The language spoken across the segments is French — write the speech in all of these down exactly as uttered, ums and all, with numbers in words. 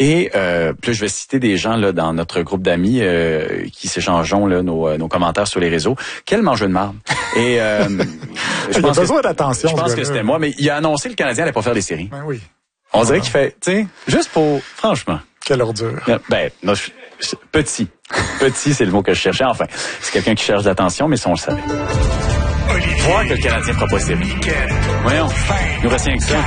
Et euh, puis là, je vais citer des gens là dans notre groupe d'amis euh, qui s'échangeons là nos, nos commentaires sur les réseaux. Quel mangeur de marde. Et euh, je pense il a besoin que, d'attention. Je pense que c'était moi, mais il a annoncé que le Canadien allait pas faire des séries. Ben oui. On dirait qu'il fait, tu sais, juste pour, franchement. Quelle ordure. Ben, non, je, je, petit. Petit, c'est le mot que je cherchais. Enfin, c'est quelqu'un qui cherche l'attention, mais ça, on le savait. Voir que le Canadien fera pas série. Voyons, il nous reste rien que ça.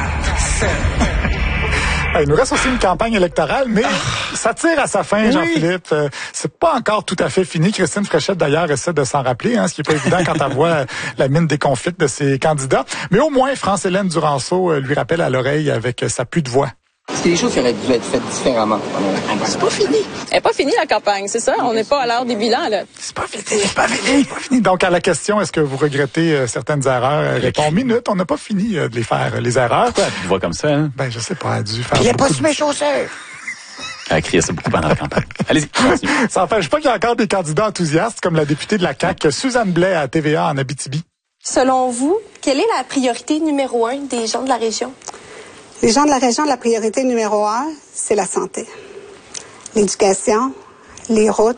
Il nous reste aussi une campagne électorale, mais ça tire à sa fin, oui. Jean-Philippe. Euh, c'est pas encore tout à fait fini. Christine Fréchette, d'ailleurs, essaie de s'en rappeler, hein, ce qui est pas évident quand elle voit la mine des conflits de ses candidats. Mais au moins, France-Hélène Duranceau euh, lui rappelle à l'oreille avec sa pluie de voix. C'est des choses qui auraient dû être faites différemment. C'est pas fini. Elle n'est pas finie, la campagne, c'est ça? On n'est pas à l'heure des bilans, là. C'est pas fini, c'est pas fini, c'est pas fini. Donc, à la question, est-ce que vous regrettez euh, certaines erreurs? Répond minute, on n'a pas fini euh, de les faire, euh, les erreurs. Pourquoi tu vois comme ça, hein? Ben, je sais pas, elle a dû faire... Il n'y a pas sur mes chaussures! Elle a crié ça beaucoup pendant la campagne. Allez-y, continue. Ça n'empêche pas qu'il y a encore des candidats enthousiastes, comme la députée de la C A Q, Suzanne Blais, à T V A en Abitibi. Selon vous, quelle est la priorité numéro un des gens de la région? Les gens de la région, la priorité numéro un, c'est la santé. L'éducation, les routes,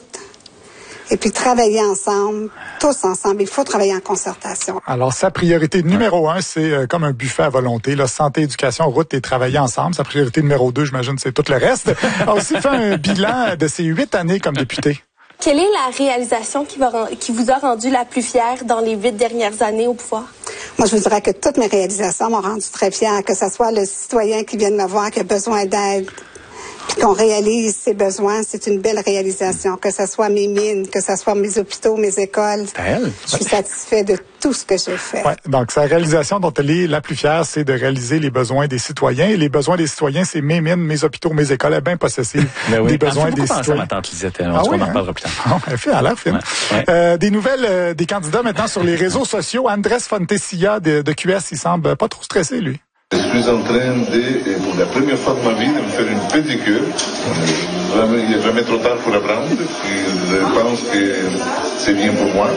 et puis travailler ensemble, tous ensemble. Il faut travailler en concertation. Alors, sa priorité numéro un, c'est euh, comme un buffet à volonté. Là, santé, éducation, route et travailler ensemble. Sa priorité numéro deux, j'imagine, c'est tout le reste. Elle a aussi fait un bilan de ses huit années comme députée. Quelle est la réalisation qui, va, qui vous a rendu la plus fière dans les huit dernières années au pouvoir? Moi, je vous dirais que toutes mes réalisations m'ont rendu très fière, que ce soit le citoyen qui vient de me voir, qui a besoin d'aide, puis qu'on réalise ses besoins, c'est une belle réalisation. Que ce soit mes mines, que ce soit mes hôpitaux, mes écoles. Elle. Je suis satisfait de tout ce que j'ai fait. Ouais, donc, sa réalisation dont elle est la plus fière, c'est de réaliser les besoins des citoyens. Et les besoins des citoyens, c'est mes mines, mes hôpitaux, mes écoles. Elle est bien possessive ben oui. des besoins des citoyens. citoyens. Ma tante Lisette, on ah oui, en hein? reparlera plus tard. Non, elle fait à l'air fine. Ouais, ouais. Euh, des nouvelles euh, des candidats maintenant sur les réseaux sociaux. Andrés Fontecilla de, de Q S, il semble pas trop stressé, lui. Je suis en train de, pour la première fois de ma vie, de me faire une pédicure. Jamais, il n'est jamais trop tard pour apprendre. Je pense que c'est bien pour moi.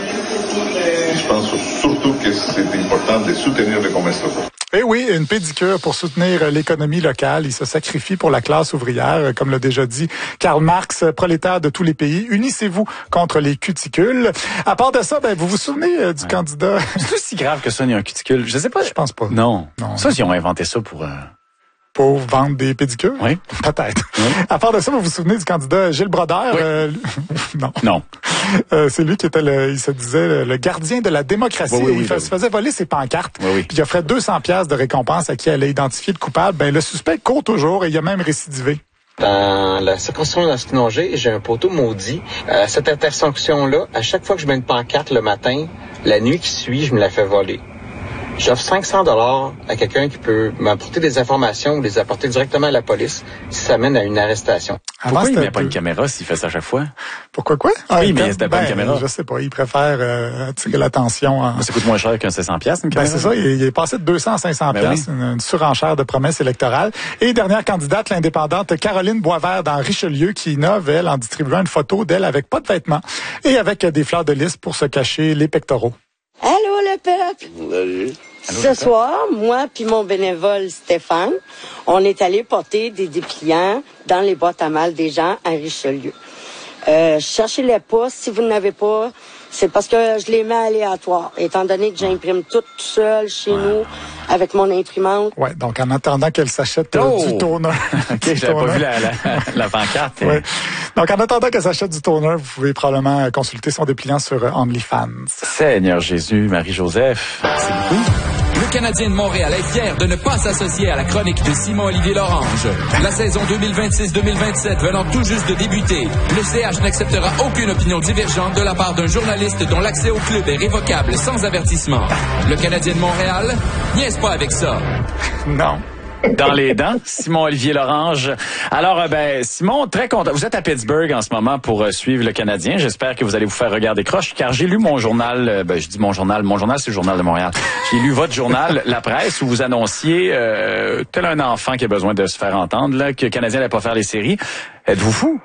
Et je pense surtout que c'est important de soutenir le commerce local. Eh oui, une pédicure pour soutenir l'économie locale. Il se sacrifie pour la classe ouvrière, comme l'a déjà dit Karl Marx, prolétaire de tous les pays. Unissez-vous contre les cuticules. À part de ça, ben vous vous souvenez euh, du ouais. candidat... C'est aussi grave que ça, il y a un cuticule. Je sais pas. Je pense pas. Non. non. Ça, ils ont inventé ça pour... Euh... Pour vendre des pédicures? Oui. Peut-être. Oui. À part de ça, vous vous souvenez du candidat Gilles Brodeur? Oui. Euh, non. Non. Euh, c'est lui qui était, le, il se disait, le gardien de la démocratie. Oui, oui, oui, il oui. se faisait voler ses pancartes. Oui, oui. Puis il offrait deux cents piastres de récompense à qui elle a identifié le coupable. Ben, le suspect court toujours et il a même récidivé. Dans la circonscription d'Askinongé, j'ai un poteau maudit. À cette intersection-là, à chaque fois que je mets une pancarte le matin, la nuit qui suit, je me la fais voler. J'offre cinq cents dollars à quelqu'un qui peut m'apporter des informations ou les apporter directement à la police si ça mène à une arrestation. Pourquoi il met pas une caméra s'il fait ça à chaque fois? Pourquoi quoi? Ah, oui, mais c'était pas ben, une caméra. Je sais pas, il préfère euh, attirer l'attention. En... Ça coûte moins cher qu'un cinq cents piastres, une caméra? Ben, c'est ça, il, il est passé de deux cents à cinq cents piastres, ben oui. une, une surenchère de promesses électorales. Et dernière candidate, l'indépendante Caroline Boisvert dans Richelieu, qui innove, elle, en distribuant une photo d'elle avec pas de vêtements et avec des fleurs de lys pour se cacher les pectoraux. Allô, le peuple! Salut. Ce soir, moi puis mon bénévole Stéphane, on est allé porter des dépliants dans les boîtes à mal des gens à Richelieu. Euh, cherchez-les pas. Si vous n'avez pas, c'est parce que je les mets aléatoires. Étant donné que j'imprime tout seul chez ouais. nous avec mon imprimante. Ouais, donc en attendant qu'elle s'achète euh, oh! du toner. OK, j'avais pas vu la, la, la pancarte. Ouais. Donc en attendant qu'elle s'achète du toner, vous pouvez probablement consulter son dépliant sur OnlyFans. Seigneur Jésus, Marie-Joseph, c'est beaucoup. Le Canadien de Montréal est fier de ne pas s'associer à la chronique de Simon-Olivier Lorange. La saison deux mille vingt-six deux mille vingt-sept venant tout juste de débuter, le C H n'acceptera aucune opinion divergente de la part d'un journaliste dont l'accès au club est révocable sans avertissement. Le Canadien de Montréal niaise pas avec ça. Non. Dans les dents, Simon-Olivier Lorange. Alors, ben, Simon, très content. Vous êtes à Pittsburgh en ce moment pour euh, suivre le Canadien. J'espère que vous allez vous faire regarder croche, car j'ai lu mon journal, euh, ben, je dis mon journal, mon journal, c'est le Journal de Montréal. J'ai lu votre journal, La Presse, où vous annonciez, euh, tel un enfant qui a besoin de se faire entendre, là, que le Canadien n'allait pas faire les séries. Êtes-vous fou?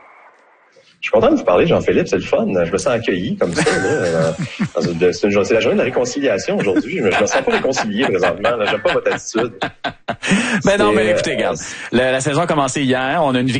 Je suis content de vous parler, Jean-Philippe, c'est le fun. Je me sens accueilli comme ça. Là. C'est, une, c'est la journée de la réconciliation aujourd'hui. Je me, je me sens pas réconcilié présentement. Là. J'aime pas votre attitude. Ben non, mais écoutez, regarde, la, la saison a commencé hier. On a une